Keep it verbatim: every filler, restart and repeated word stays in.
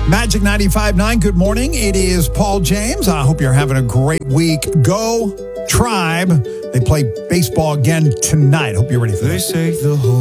Magic ninety-five point nine, good morning. It is Paul James. I hope you're having a great week. Go Tribe. They play baseball again tonight. Hope you're ready for They this. say the whole